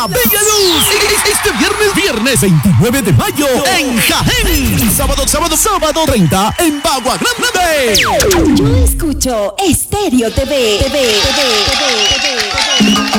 La Bella Luz. Este viernes 29 de mayo en Jaén. Sábado 30 en Bagua Grande. Yo escucho Estéreo TV.